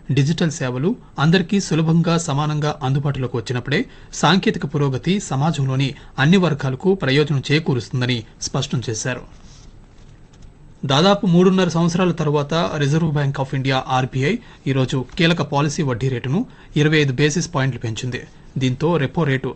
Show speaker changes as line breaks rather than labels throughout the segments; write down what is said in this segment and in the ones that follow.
Digital సేవలు అందరికీ సులభంగా సమానంగా అందుబాటులోకి వచ్చినప్పుడే సాంకేతిక పురోగతి సమాజంలోని అన్ని వర్గాలకు ప్రయోజనం చేకూరుస్తుందని స్పష్టం చేశారు. దాదాపు 3.5 సంవత్సరాల తర్వాత reserve bank of India RBI ఈరోజు కీలక పాలసీ వడ్డీ రేటును 25 బేసిస్ పాయింట్లు పెంచింది. దీంతో రెపో రేటు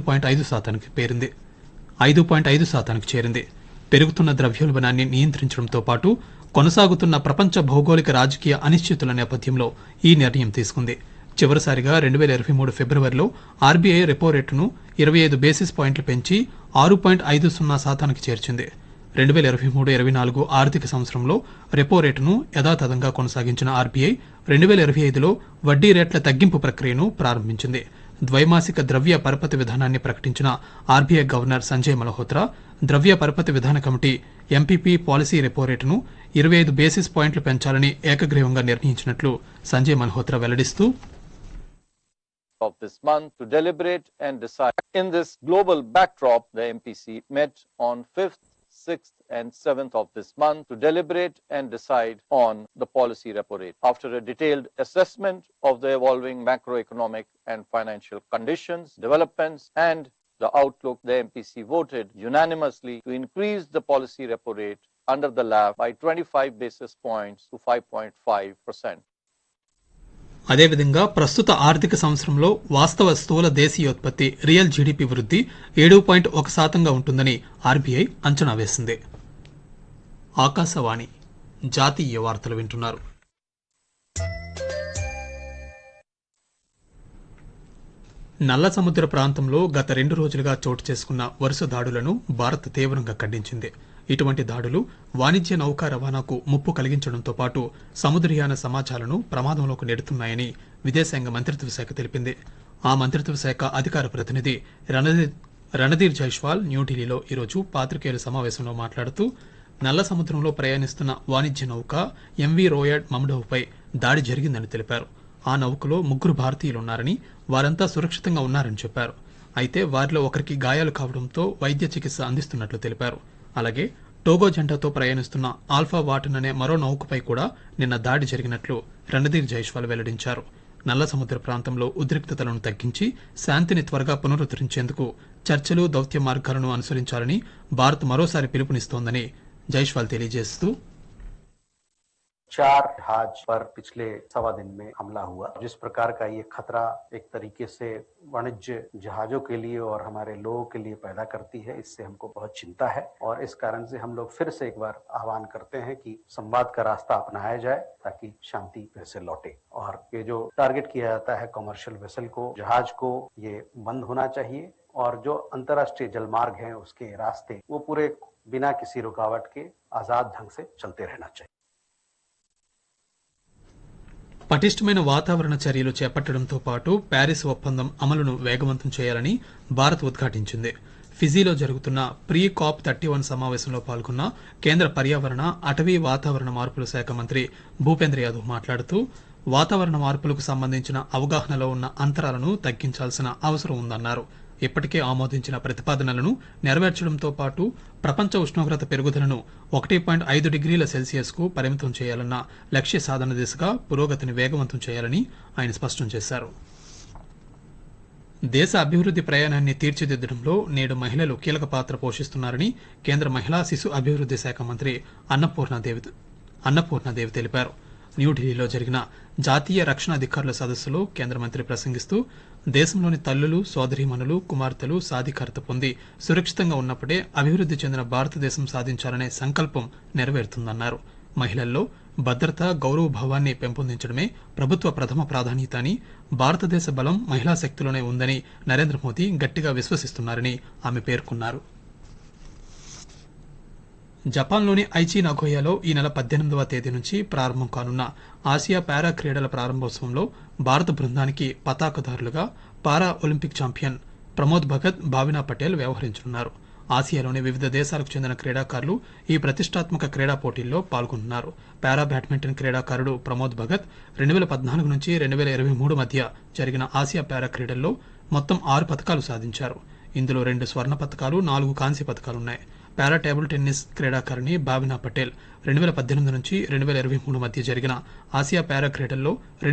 5.5% చేరింది. పెరుగుతున్న ద్రవ్యోల్బణాన్ని నియంత్రించడంతో పాటు కొనసాగుతున్న ప్రపంచ భౌగోళిక రాజకీయ అనిశ్చితుల నేపథ్యంలో ఈ నిర్ణయం తీసుకుంది. చివరిసారిగా 2023 ఫిబ్రవరిలో ఆర్బీఐ రెపో రేటును 25 బేసిస్ పాయింట్లు పెంచి 6.50% చేర్చింది. 2023-24 ఆర్థిక సంవత్సరంలో రెపో రేటును యథాతథంగా కొనసాగించిన ఆర్బీఐ 2025లో వడ్డీ రేట్ల తగ్గింపు ప్రక్రియను ప్రారంభించింది. ద్వైమాసిక ద్రవ్య పరపతి విధానాన్ని ప్రకటించిన ఆర్బీఐ గవర్నర్ సంజయ్ మల్హోత్రా ద్రవ్య పరపతి విధాన కమిటీ ఎంపీపీ పాలసీ రెపో రేటును 25 బేసిస్ పాయింట్లు పెంచాలని ఏకగ్రీవంగా నిర్ణయించినట్లు Sanjay Malhotra వెల్లడిస్తూ
of this month to deliberate and decide. In this global backdrop, the MPC met on 5th, 6th and 7th of this month to deliberate and decide on the policy repo rate. After a detailed assessment of the evolving macroeconomic and financial conditions, developments and the outlook, the MPC voted unanimously to increase the policy repo rate under the LAF by 25 basis points to 5.5%.
అదేవిధంగా ప్రస్తుత ఆర్థిక సంవత్సరంలో వాస్తవ స్థూల దేశీయోత్పత్తి real GDP వృద్ధి 7.1% ఉంటుందని RBI అంచనా వేసింది. ఆకాశవాణి జాతీయ వార్తలు వింటున్నారు. నల్ల సముద్ర ప్రాంతంలో గత 2 రోజులుగా చోటు చేసుకున్న వరుస దాడులను భారత్ తీవ్రంగా ఖండించింది. ఇటువంటి దాడులు వాణిజ్య నౌకా రవాణాకు ముప్పు కలిగించడంతో పాటు సముద్రయాన సమాచారాలను ప్రమాదంలోకి నెడుతున్నాయని విదేశాంగ మంత్రిత్వ శాఖ తెలిపింది. ఆ మంత్రిత్వ శాఖ అధికార ప్రతినిధి రణధీర్ జైస్వాల్ న్యూఢిల్లీలో ఈరోజు పాత్రికేయుల సమావేశంలో మాట్లాడుతూ నల్ల సముద్రంలో ప్రయాణిస్తున్న వాణిజ్య నౌక ఎంవీ రోయడ్ మమ్డోవ్పై దాడి జరిగిందని తెలిపారు. ఆ నౌకలో 3 భారతీయులున్నారని, వారంతా సురక్షితంగా ఉన్నారని చెప్పారు. అయితే వారిలో ఒకరికి గాయాలు కావడంతో వైద్య చికిత్స అందిస్తున్నట్లు తెలిపారు. అలాగే టోగో జెండాతో ప్రయాణిస్తున్న ఆల్ఫా వాటన్ అనే మరో నౌకపై కూడా నిన్న దాడి జరిగినట్లు రణధీర్ జైస్వాల్ వెల్లడించారు. నల్ల సముద్ర ప్రాంతంలో ఉద్రిక్తతలను తగ్గించి శాంతిని త్వరగా పునరుద్ధరించేందుకు చర్చలు, దౌత్య మార్గాలను అనుసరించాలని భారత్ మరోసారి పిలుపునిస్తోందని జైస్వాల్ తెలియజేస్తూ
4 जहाज पर पिछले 1.25 दिन में हमला हुआ. जिस प्रकार का ये खतरा एक तरीके से वाणिज्य जहाजों के लिए और हमारे लोगों के लिए पैदा करती है, इससे हमको बहुत चिंता है और इस कारण से हम लोग फिर से एक बार आह्वान करते हैं कि संवाद का रास्ता अपनाया जाए ताकि शांति फिर से लौटे. और ये जो टारगेट किया जाता है कमर्शियल वेसल को, जहाज को, ये बंद होना चाहिए और जो अंतर्राष्ट्रीय जलमार्ग हैं उसके रास्ते वो पूरे बिना किसी रुकावट के आजाद ढंग से चलते रहना चाहिए.
పటిష్టమైన వాతావరణ చర్యలు చేపట్టడంతో పాటు ప్యారిస్ ఒప్పందం అమలును వేగవంతం చేయాలని భారత్ ఉద్ఘాటించింది. ఫిజీలో జరుగుతున్న ప్రీ కాప్ 31 సమావేశంలో పాల్గొన్న కేంద్ర పర్యావరణ, అటవీ, వాతావరణ మార్పుల శాఖ మంత్రి భూపేంద్ర యాదవ్ మాట్లాడుతూ వాతావరణ మార్పులకు సంబంధించిన అవగాహనలో ఉన్న అంతరాలను తగ్గించాల్సిన అవసరం ఉందన్నారు. ఇప్పటికే ఆమోదించిన ప్రతిపాదనలను నెరవేర్చడంతో పాటు ప్రపంచ ఉష్ణోగ్రత పెరుగుదలను 1.5 డిగ్రీల సెల్సియస్కు పరిమితం చేయాలన్న లక్ష్య సాధన దిశగా పురోగతిని వేగవంతం చేయాలని ఆయన స్పష్టం చేశారు. దేశ అభివృద్ది ప్రయాణాన్ని తీర్చిదిద్దడంలో నేడు మహిళలు కీలక పాత్ర పోషిస్తున్నారని కేంద్ర మహిళా శిశు అభివృద్ది శాఖ మంత్రి అన్నపూర్ణాదేవి తెలిపారు. న్యూఢిల్లీలో జరిగిన జాతీయ రక్షణ అధికారుల సదస్సులో కేంద్ర మంత్రి ప్రసంగిస్తూ దేశంలోని తల్లులు, సోదరీమణులు, కుమార్తెలు సాధికారత పొంది సురక్షితంగా ఉన్నప్పుడే అభివృద్ది చెందిన భారతదేశం సాధించాలనే సంకల్పం నెరవేరుతుందన్నారు. మహిళల్లో భద్రత, గౌరవభావాన్ని పెంపొందించడమే ప్రభుత్వ ప్రథమ ప్రాధాన్యత అని, భారతదేశ బలం మహిళా శక్తిలోనే ఉందని నరేంద్ర మోదీ గట్టిగా విశ్వసిస్తున్నారని ఆమె పేర్కొన్నారు. జపాన్లోని ఐచి నగోయాలో ఈ నెల 18వ తేదీ నుంచి ప్రారంభం కానున్న ఆసియా పారా క్రీడల ప్రారంభోత్సవంలో భారత బృందానికి పతాకదారులుగా పారా ఒలింపిక్ ఛాంపియన్ ప్రమోద్ భగత్, భావినా పటేల్ వ్యవహరించనున్నారు. ఆసియాలోని వివిధ దేశాలకు చెందిన క్రీడాకారులు ఈ ప్రతిష్టాత్మక క్రీడా పోటీల్లో పాల్గొంటున్నారు. పారా బ్యాడ్మింటన్ క్రీడాకారుడు ప్రమోద్ భగత్ 2014 నుంచి 2023 మధ్య జరిగిన ఆసియా పారా క్రీడల్లో మొత్తం 6 పతకాలు సాధించారు. ఇందులో 2 స్వర్ణ పతకాలు, 4 కాంస్య పతకాలున్నాయి. పారా టేబుల్ టెన్నిస్ క్రీడాకారిణి భావినా పటేల్ 2018 నుంచి 2023 మధ్య జరిగిన ఆసియా పారా క్రీడల్లో